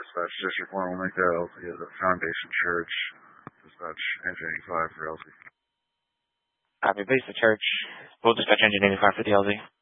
Dispatch District 1 will make that LZ at the Foundation Church. Dispatch Engine 85 for LZ. Copy, base the church. We'll dispatch Engine 85 for the LZ.